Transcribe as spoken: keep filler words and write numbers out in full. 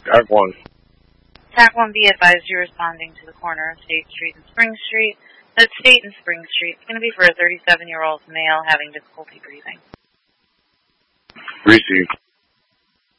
TAC one. TAC one, be advised you're responding to the corner of State Street and Spring Street. That's State and Spring Street. It's going to be for a thirty-seven-year-old male having difficulty breathing. Received.